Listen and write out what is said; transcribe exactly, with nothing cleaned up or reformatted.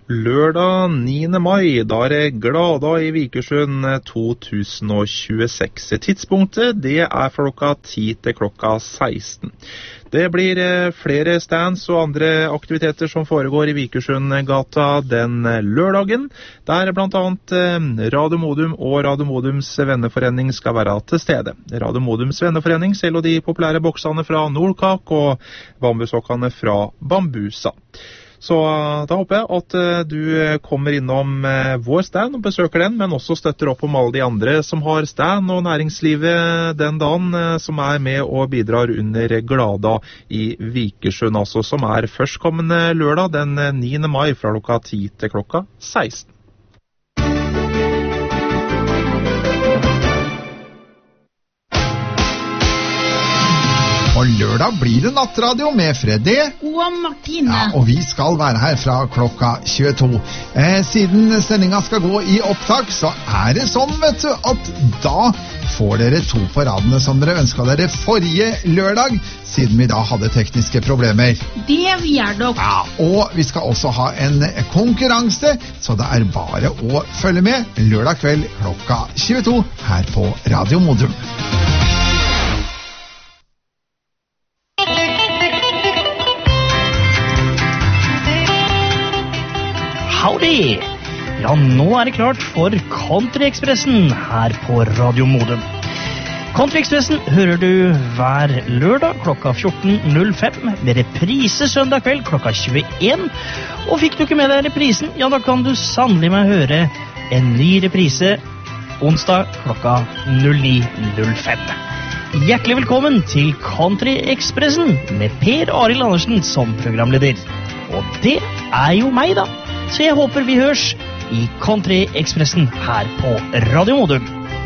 Lørdag niende mai, da er det Glada i Vikersund to tusen tjueseks. Tidspunktet det er fra klokka ti til klokka seksten. Det blir flere stands og andre aktiviteter som foregår i Vikersundgata den lørdagen, der blant annet Radio Modum og Radio Modums venneforening skal være til stede. Radio Modums venneforening selger de populære boksene fra Nordkak og bambussokkene fra Bambusa. Så da håper jeg at du kommer innom vår stand og besøker den, men også støtter opp om alle de andre som har stand og næringslivet den dagen, som er med og bidrar under Glada i Vikersund, altså som er førstkommende lørdag den niende mai fra klokka ti til klokka seksten. Og lørdag blir det nattradio med Freddy og Martine. Ja, og vi skal være her fra klokka tjueto. Eh, siden sendinga skal gå i opptak, så er det sånn, vet du, at da får dere to på radene som dere ønsket dere forrige lørdag, siden vi da hadde tekniske problemer. Det gjør dere. Ja, og vi skal også ha en konkurranse, så det er bare å følge med lørdag kveld klokka tjueto her på Radio Modum. Howdy! Ja, nå er det klart for Country-Ekspressen her på Radio Modum. Country-Ekspressen hører du hver lørdag klokka fjorten null fem, med reprise søndag kveld klokka tjueen. Og fikk du ikke med deg reprisen, ja da kan du sannelig med høre en ny reprise onsdag klokka null ni null fem. Hjertelig velkommen til Country-Ekspressen med Per Arild Andersen som programleder. Og det er jo meg da. Så jeg håper vi hørs i Country-Ekspressen her på Radio Modum.